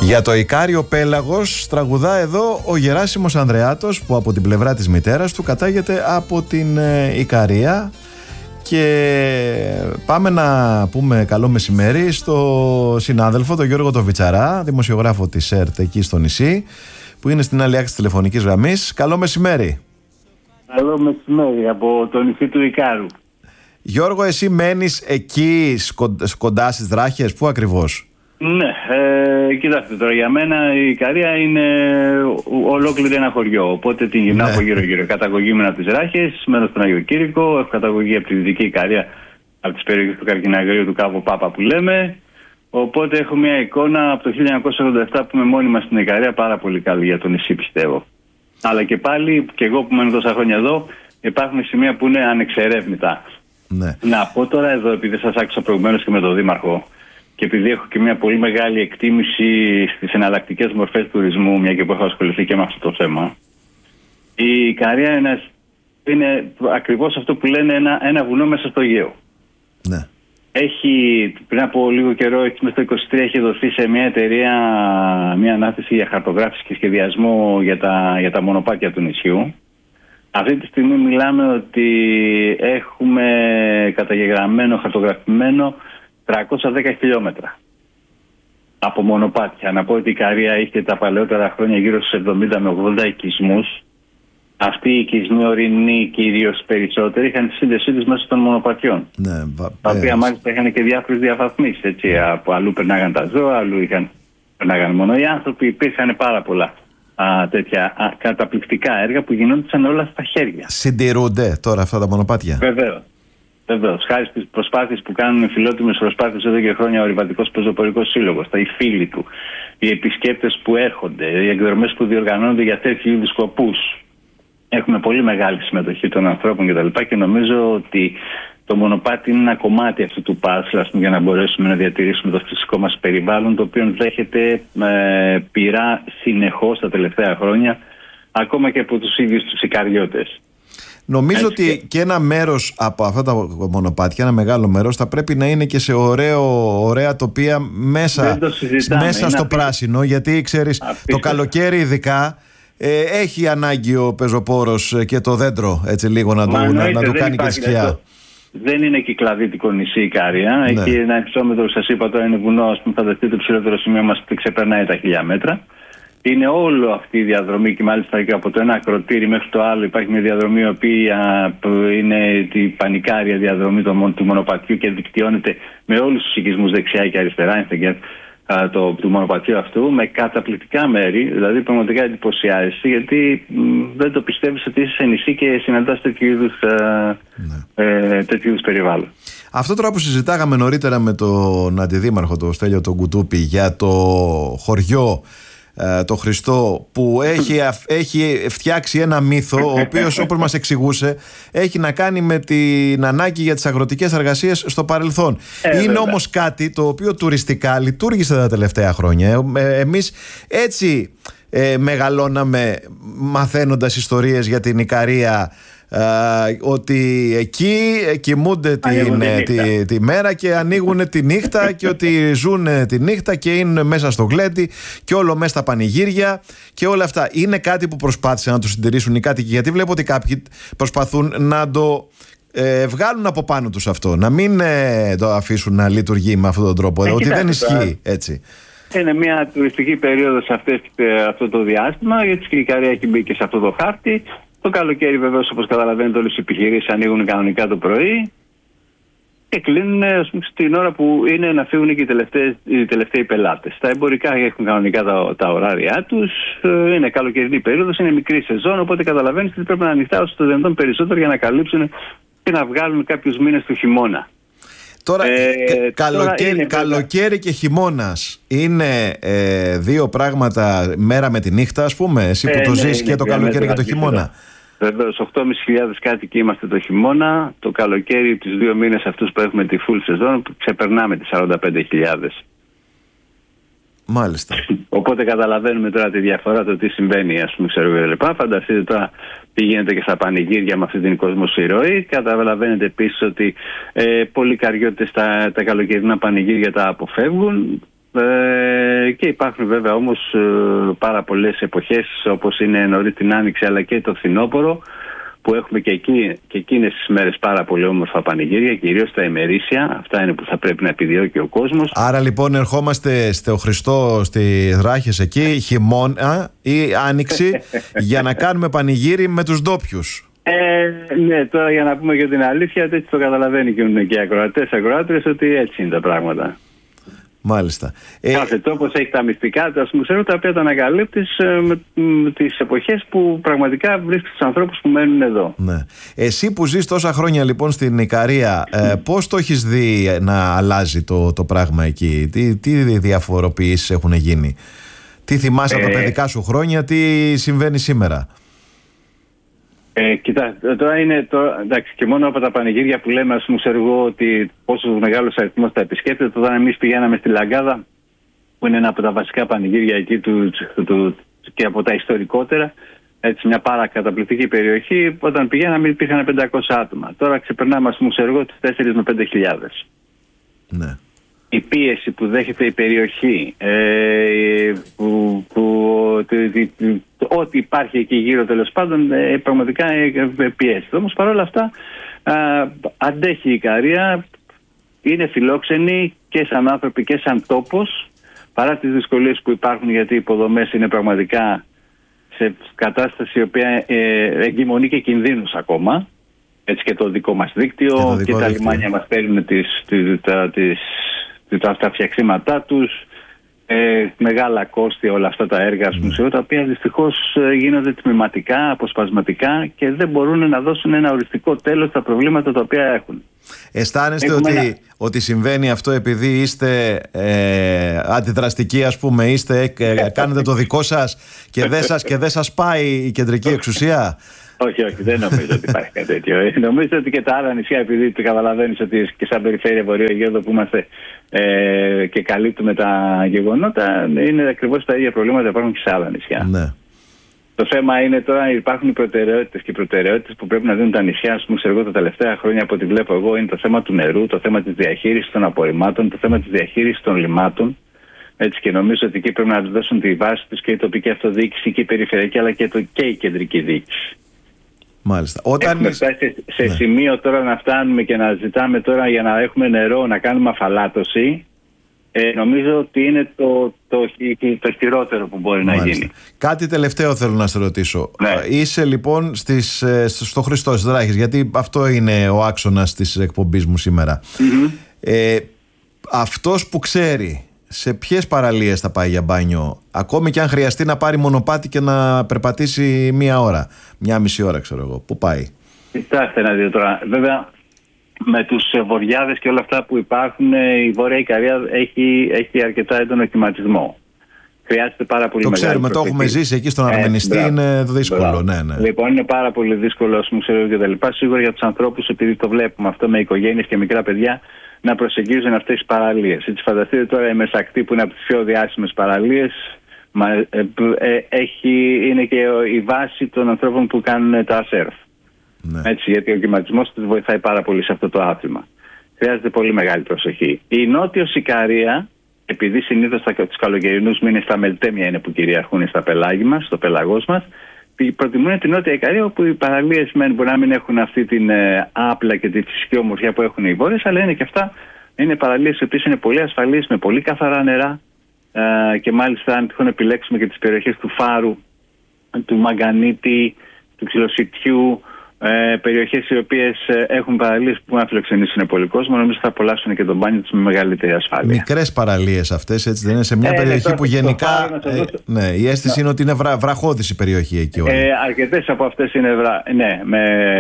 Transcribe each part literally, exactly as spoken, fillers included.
Για το Ικάριο πέλαγος τραγουδά εδώ ο Γεράσιμος Ανδρεάτος, που από την πλευρά της μητέρας του κατάγεται από την ε, Ικαρία. Και πάμε να πούμε καλό μεσημέρι στο συνάδελφο τον Γιώργο το Βιτσαρά, δημοσιογράφο της ΕΡΤ εκεί στο νησί, που είναι στην άλλη άκρη της τηλεφωνικής γραμμής. Καλό μεσημέρι. Καλό μεσημέρι από το νησί του Ικάρου. Γιώργο, εσύ μένεις εκεί κοντά στις Δράχες, πού ακριβώς? Ναι, ε, κοιτάξτε τώρα, για μένα η Ικαρία είναι ολόκληρη ένα χωριό. Οπότε την γυρνάω από γύρω-γύρω. Καταγωγή μου από τις Δράχες, μένω στον Άγιο Κήρυκο. Έχω καταγωγή από τη Δυτική Ικαρία, από τις περιοχές του Καρκιναγρίου, του Κάβου Πάπα που λέμε. Οπότε έχω μια εικόνα από το χίλια εννιακόσια ογδόντα επτά που είμαι μόνιμα στην Ικαρία, πάρα πολύ καλή για το νησί, πιστεύω. Αλλά και πάλι, και εγώ που μένω τόσα χρόνια εδώ, υπάρχουν σημεία που είναι ανεξερεύνητα. Ναι. Να πω τώρα εδώ, επειδή σας άκουσα προηγουμένως και με τον Δήμαρχο, και επειδή έχω και μια πολύ μεγάλη εκτίμηση στις εναλλακτικές μορφές τουρισμού, μια και που έχω ασχοληθεί και με αυτό το θέμα, η Ικαρία είναι, είναι ακριβώς αυτό που λένε ένα, ένα βουνό μέσα στο Αιγαίο. Ναι. Έχει, πριν από λίγο καιρό, μέσα στο είκοσι τρία, έχει δοθεί σε μια εταιρεία μια ανάθεση για χαρτογράφηση και σχεδιασμό για τα, για τα μονοπάτια του νησιού. Αυτή τη στιγμή μιλάμε ότι έχουμε καταγεγραμμένο, χαρτογραφημένο τριακόσια δέκα χιλιόμετρα από μονοπάτια. Να πω ότι η Ικαρία είχε τα παλαιότερα χρόνια γύρω στους εβδομήντα με ογδόντα οικισμούς. Αυτοί οι οικισμοί ορεινοί, κυρίως περισσότεροι, είχαν τη σύνδεσή τους μέσω των μονοπατιών. Ναι, τα οποία μάλιστα είχαν και διάφορες διαφαθμίσεις. Έτσι, από αλλού περνάγαν τα ζώα, αλλού είχαν, περνάγαν μόνο οι άνθρωποι. Υπήρχαν πάρα πολλά α, τέτοια α, καταπληκτικά έργα που γινόντουσαν όλα στα χέρια. Συντηρούνται τώρα αυτά τα μονοπάτια? Βεβαίως. Βεβαίως, χάρη στις προσπάθειες που κάνουν οι φιλότιμες προσπάθειες εδώ και χρόνια ο Ρηματικός Πεζοπορικός Σύλλογος, οι φίλοι του, οι επισκέπτες που έρχονται, οι εκδρομές που διοργανώνονται για τέτοιου είδους σκοπούς. Έχουμε πολύ μεγάλη συμμετοχή των ανθρώπων κτλ. Και, και νομίζω ότι το μονοπάτι είναι ένα κομμάτι αυτού του παζλ, για να μπορέσουμε να διατηρήσουμε το φυσικό μας περιβάλλον, το οποίο δέχεται ε, πειρά συνεχώς τα τελευταία χρόνια, ακόμα και από τους ίδιους τους Ικαριώτες. Νομίζω Έτσι. ότι και ένα μέρος από αυτά τα μονοπάτια, ένα μεγάλο μέρος, θα πρέπει να είναι και σε ωραίο, ωραία τοπία μέσα, μέσα στο πράσινο, γιατί ξέρεις, απίστευτα. Το καλοκαίρι ειδικά ε, έχει ανάγκη ο πεζοπόρος και το δέντρο έτσι λίγο να, του, να, να του κάνει και σκιά. Δεν είναι κυκλαδίτικο νησί η Ικαρία. Ναι. Έχει ένα υψόμετρο, σας είπα τώρα, είναι βουνό. Ας πούμε, φανταστείτε το ψηλότερο σημείο μας που ξεπερνάει τα χίλια μέτρα. Είναι όλο αυτή η διαδρομή και μάλιστα και από το ένα ακροτήρι μέχρι το άλλο υπάρχει μια διαδρομή η οποία είναι η πανικάρια διαδρομή του μονοπατιού και δικτυώνεται με όλους τους οικισμούς δεξιά και αριστερά το, του μονοπατιού αυτού, με καταπληκτικά μέρη. Δηλαδή πραγματικά εντυπωσιάζεσαι, γιατί μ, δεν το πιστεύεις ότι είσαι σε νησί και συναντάς τέτοιου είδους, ναι. ε, τέτοιου είδους περιβάλλον. Αυτό τώρα που συζητάγαμε νωρίτερα με τον αντιδήμαρχο, τον Στέλιο τον Κουτούπη, για το χωριό το Χριστό, που έχει, έχει φτιάξει ένα μύθο ο οποίος, όπως μας εξηγούσε, έχει να κάνει με την ανάγκη για τις αγροτικές εργασίες στο παρελθόν. Ε, είναι βέβαια. Όμως κάτι το οποίο τουριστικά λειτουργήσε τα τελευταία χρόνια. Ε, εμείς έτσι ε, μεγαλώναμε μαθαίνοντας ιστορίες για την Ικαρία, Uh, ότι εκεί κοιμούνται την, τη, τη μέρα και ανοίγουν τη νύχτα και ότι ζουν τη νύχτα και είναι μέσα στο γλέντι και όλο μέσα στα πανηγύρια και όλα αυτά. Είναι κάτι που προσπάθησαν να το συντηρήσουν οι κάτοικοι, γιατί βλέπω ότι κάποιοι προσπαθούν να το ε, βγάλουν από πάνω τους αυτό, να μην ε, το αφήσουν να λειτουργεί με αυτόν τον τρόπο, ε, ότι δεν ισχύει έτσι. Είναι μια τουριστική περίοδος αυτό το διάστημα, γιατί η Ικαρία έχει μπει και σε αυτό το χάρτη. Το καλοκαίρι, βεβαίως, όπως καταλαβαίνετε, όλες οι επιχειρήσεις ανοίγουν κανονικά το πρωί και κλείνουν, ας πούμε, στην ώρα που είναι να φύγουν και οι, τελευταίες, οι τελευταίοι πελάτες. Τα εμπορικά έχουν κανονικά τα, τα ωράρια τους. Είναι καλοκαιρινή περίοδος, είναι μικρή σεζόν. Οπότε καταλαβαίνεις ότι πρέπει να ανοιχτά όσο το δυνατόν περισσότερο για να καλύψουν και να βγάλουν κάποιους μήνες του χειμώνα. Τώρα, ε, καλοκαίρι, τώρα είναι, καλοκαίρι και χειμώνας είναι ε, δύο πράγματα, μέρα με τη νύχτα, ας πούμε, εσύ που ε, το ναι, ζεις και το καλοκαίρι και το χειμώνα. Βεβαίως, οκτώ χιλιάδες πεντακόσιοι κάτοικοι είμαστε το χειμώνα. Το καλοκαίρι, τους δύο μήνες αυτούς που έχουμε τη full σεζόν, ξεπερνάμε τις σαράντα πέντε χιλιάδες. Μάλιστα. Οπότε καταλαβαίνουμε τώρα τη διαφορά, το τι συμβαίνει, ας πούμε, ξέρω εγώ λοιπά. Φανταστείτε τώρα τι γίνεται και στα πανηγύρια με αυτή την κοσμοσυρωή. Καταλαβαίνετε επίσης ότι ε, πολλοί καριώτες τα, τα καλοκαιρινά πανηγύρια τα αποφεύγουν. Ε, Ε, και υπάρχουν βέβαια όμως ε, πάρα πολλές εποχές, όπως είναι νωρίς την Άνοιξη αλλά και το φθινόπωρο, που έχουμε και, εκεί, και εκείνες τις μέρες πάρα πολύ όμορφα πανηγύρια, κυρίως τα ημερήσια. Αυτά είναι που θα πρέπει να επιδιώκει ο κόσμος. Άρα λοιπόν ερχόμαστε στο Χριστό, στη Δράχες εκεί, χειμώνα ή άνοιξη, για να κάνουμε πανηγύρι με τους ντόπιους. Ε, ναι, τώρα για να πούμε και την αλήθεια, έτσι το καταλαβαίνει και οι ακροατές, ακροάτρες, ότι έτσι είναι τα πράγματα. Μάλιστα. Κάθε ε... τόπος έχει τα μυστικά του, ας πούμε, ξέρω, τα οποία τα ανακαλύπτεις ε, με, με τις εποχές που πραγματικά βρίσκεις τους ανθρώπους που μένουν εδώ. Ναι. Εσύ που ζεις τόσα χρόνια λοιπόν στην Ικαρία, ε, πώς το έχεις δει να αλλάζει το, το πράγμα εκεί, τι, τι διαφοροποιήσεις έχουν γίνει, τι θυμάσαι ε... από τα παιδικά σου χρόνια, τι συμβαίνει σήμερα? Ε, κοιτά, τώρα είναι τώρα, εντάξει, και μόνο από τα πανηγύρια που λέμε, ας πούμε, ξέρω εγώ, ότι πόσο μεγάλος αριθμός τα επισκέπτεται. Όταν εμείς πηγαίναμε στη Λαγκάδα, που είναι ένα από τα βασικά πανηγύρια εκεί του, του, του, και από τα ιστορικότερα, έτσι, μια πάρα καταπληκτική περιοχή, όταν πηγαίναμε υπήρχαν πεντακόσια άτομα. Τώρα ξεπερνάμε, ας πούμε, ξέρω εγώ, τις τέσσερις με πέντε χιλιάδες. Ναι. Η πίεση που δέχεται η περιοχή, ε, που, που, ό,τι υπάρχει εκεί γύρω, τέλος πάντων, ε, πραγματικά ε, πιέζει. Όμως παρόλα αυτά ε, αντέχει η Ικαρία, είναι φιλόξενη και σαν άνθρωποι και σαν τόπος, παρά τις δυσκολίες που υπάρχουν, γιατί οι υποδομές είναι πραγματικά σε κατάσταση η οποία ε, εγκυμονεί και κινδύνους ακόμα. Έτσι και το δικό μας δίκτυο και, και τα λιμάνια μας παίρνουν τις, τις, τα, τις τα φτιαξίματά τους, ε, μεγάλα κόστη όλα αυτά τα έργα, ας πούμε, τα οποία δυστυχώς γίνονται τμηματικά, αποσπασματικά και δεν μπορούν να δώσουν ένα οριστικό τέλος στα προβλήματα τα οποία έχουν. Αισθάνεστε ότι, ένα... ότι συμβαίνει αυτό επειδή είστε ε, αντιδραστικοί, ας πούμε, είστε, ε, κάνετε το δικό σας και δεν σας, και δεν σας πάει η κεντρική εξουσία? Όχι, όχι, δεν νομίζω ότι υπάρχει κάτι τέτοιο. Νομίζω ότι και τα άλλα νησιά, επειδή το καταλαβαίνεις ότι και σαν περιφέρεια Βορείου Αιγαίου που είμαστε ε, και καλύπτουμε τα γεγονότα, είναι ακριβώς τα ίδια προβλήματα που υπάρχουν και σε άλλα νησιά. Ναι. Το θέμα είναι τώρα, υπάρχουν οι προτεραιότητες και οι προτεραιότητες που πρέπει να δίνουν τα νησιά. Ας πούμε, εγώ τα τελευταία χρόνια, από ό,τι βλέπω εγώ, είναι το θέμα του νερού, το θέμα της διαχείρισης των απορριμμάτων, το θέμα της διαχείρισης των λιμάτων. Έτσι, και νομίζω ότι εκεί πρέπει να δώσουν τη βάση τους και η τοπική αυτοδιοίκηση και η περιφερειακή, αλλά και, το, και η κεντρική διοίκηση. Μάλιστα. Όταν... Έχουμε φτάσει σε ναι. σημείο τώρα να φτάνουμε και να ζητάμε τώρα για να έχουμε νερό, να κάνουμε αφαλάτωση. Ε, νομίζω ότι είναι το, το, το, το χειρότερο που μπορεί Μάλιστα. να γίνει. Κάτι τελευταίο θέλω να σε ρωτήσω. Ναι. Είσαι λοιπόν στις, στο Χριστό στις Δράχες, γιατί αυτό είναι ο άξονας της εκπομπής μου σήμερα. Mm-hmm. Ε, αυτός που ξέρει σε ποιες παραλίες θα πάει για μπάνιο, ακόμη και αν χρειαστεί να πάρει μονοπάτι και να περπατήσει μία ώρα, μία μισή ώρα, ξέρω εγώ, πού πάει? Κοιτάξτε να δείτε τώρα. Βέβαια, με τους βοριάδες και όλα αυτά που υπάρχουν, η Βόρεια Ικαρία έχει, έχει αρκετά έντονο κλιματισμό. Χρειάζεται πάρα πολύ το μεγάλη ξέρουμε, προσοχή. Το έχουμε ζήσει εκεί στον Αρμενιστή, ε, είναι δύσκολο. Ναι, ναι. Λοιπόν, είναι πάρα πολύ δύσκολο, ας πούμε, ξέρω και τα λοιπά. Σίγουρα για τους ανθρώπους, επειδή το βλέπουμε αυτό με οικογένειες και μικρά παιδιά, να προσεγγίζουν αυτές τις παραλίες. Έτσι, φανταστείτε τώρα η Μεσακτή, που είναι από τις πιο διάσημες παραλίες, μα, ε, ε, έχει, είναι και η βάση των ανθρώπων που κάνουν τα σερφ. Ναι. Έτσι, γιατί ο κλιματισμός τους βοηθάει πάρα πολύ σε αυτό το άθλημα. Χρειάζεται πολύ μεγάλη προσοχή. Η Νότιος Ικαρία, επειδή συνήθως τους καλοκαιρινούς μήνες τα μελτέμια είναι που κυριαρχούν στα πελάγη μας, στο πελαγός μας, προτιμούν την Νότια Ικαρία, όπου οι παραλίες μπορεί να μην έχουν αυτή την ε, άπλα και τη φυσική ομορφιά που έχουν οι βόρειες, αλλά είναι και αυτά, είναι παραλίες οι οποίες είναι πολύ ασφαλείς, με πολύ καθαρά νερά, ε, και μάλιστα αν τυχόν επιλέξουμε και τις περιοχές του Φάρου, του Μαγκανίτη, του Ξυλοσιτιού, ε, περιοχές οι οποίες έχουν παραλίες που να φιλοξενήσουν πολύ κόσμο, νομίζω θα απολαύσουν και τον μπάνιο τους με μεγαλύτερη ασφάλεια. Μικρές παραλίες αυτές, έτσι δεν είναι? Σε μια ε, περιοχή ναι, που γενικά ε, ναι, η αίσθηση ναι. είναι ότι είναι βρα, βραχώδης η περιοχή εκεί όλη. Ε, αρκετές από αυτές είναι, βρα, ναι, με,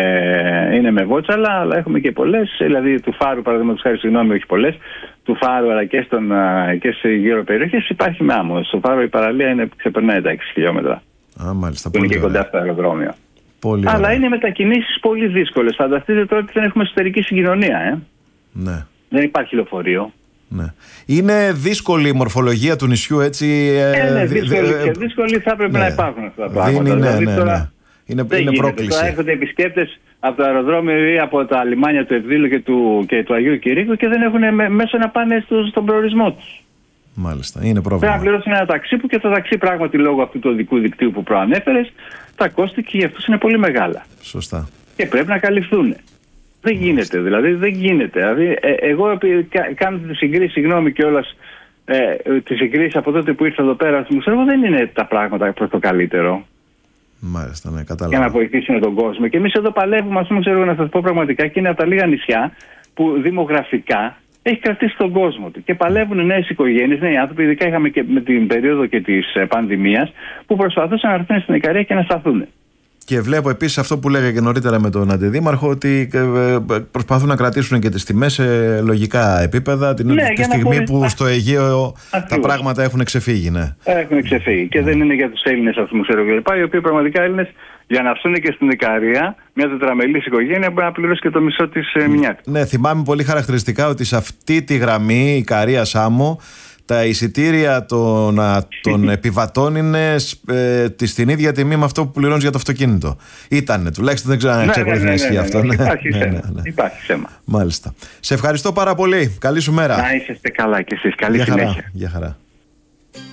είναι με βότσαλα, αλλά έχουμε και πολλές, δηλαδή του Φάρου, παραδείγματος χάρη, συγγνώμη, όχι πολλές, του Φάρου αλλά και, στον, και σε γύρω περιοχές υπάρχει με άμμο. Στο Φάρο η παραλία είναι, ξεπερνάει τα έξι χιλιόμετρα. Α, μάλιστα, που είναι και κοντά στο αεροδρόμιο. Πολύ Αλλά ωραία. Είναι μετακινήσεις πολύ δύσκολες. Φανταστείτε τώρα ότι δεν έχουμε εσωτερική συγκοινωνία. Ε? Ναι. Δεν υπάρχει λεωφορείο. Ναι. Είναι δύσκολη η μορφολογία του νησιού, έτσι. Ε, ναι, δύσκολη, ε, δύσκολη θα έπρεπε ναι. να υπάρχουν αυτά τα πράγματα. Δίνει, ναι, δηλαδή, ναι, τώρα, ναι. Είναι, δεν είναι πρόκληση. Τώρα έρχονται επισκέπτες από το αεροδρόμιο ή από τα λιμάνια του Ευδήλου και του, και του Αγίου Κυρίκου και δεν έχουν μέσα να πάνε στο, στον προορισμό τους. Μάλιστα. Είναι πρόβλημα. Πρέπει να πληρώσουν ένα ταξί που και το ταξί πράγματι λόγω αυτού του οδικού δικτύου που προανέφερες, τα κόστη και για αυτούς είναι πολύ μεγάλα. Σωστά. Και πρέπει να καλυφθούν. Δεν γίνεται, δηλαδή δεν γίνεται. Δηλαδή, ε, εγώ κα, κάνω τη συγκρίση, συγγνώμη κιόλας, ε, τη συγκρίση από τότε που ήρθα εδώ πέρα στο μουσείο, δεν είναι τα πράγματα προς το καλύτερο. Μάλιστα, ναι, κατάλαβα. Για να βοηθήσουν τον κόσμο. Και εμείς εδώ παλεύουμε, ας πούμε, ξέρω να σας πω πραγματικά, και είναι από τα λίγα νησιά που δημογραφικά έχει κρατήσει τον κόσμο του. Και παλεύουν νέες οικογένειες, νέοι άνθρωποι, ειδικά είχαμε και με την περίοδο και της πανδημίας, που προσπαθούσαν να έρθουν στην Ικαρία και να σταθούν. Και βλέπω επίσης αυτό που λέγα και νωρίτερα με τον Αντιδήμαρχο, ότι προσπαθούν να κρατήσουν και τις τιμές σε λογικά επίπεδα την ναι, τη στιγμή μπορεί... που στο Αιγαίο Ακριβώς. τα πράγματα έχουν ξεφύγει. Ναι. Έχουν ξεφύγει. Και mm. δεν είναι για τους Έλληνες αυτού, ξέρω κλπ. Οι οποίοι πραγματικά Έλληνες για να έρθουν και στην Ικαρία, μια τετραμελής οικογένεια μπορεί να πληρώσει και το μισό της mm. Μινιάκ. Ναι, θυμάμαι πολύ χαρακτηριστικά ότι σε αυτή τη γραμμή Ικαρία-Σάμο τα εισιτήρια των, των επιβατών είναι ε, στην ίδια τιμή με αυτό που πληρώνεις για το αυτοκίνητο. Ήτανε, τουλάχιστον δεν ξέρω αν εξακολουθεί να ισχύει αυτό. Υπάρχει θέμα. Υπάρχει θέμα. Μάλιστα. Σε ευχαριστώ πάρα πολύ. Καλή σου μέρα. Να είσαστε καλά κι εσείς. Καλή συνέχεια. Γεια χαρά.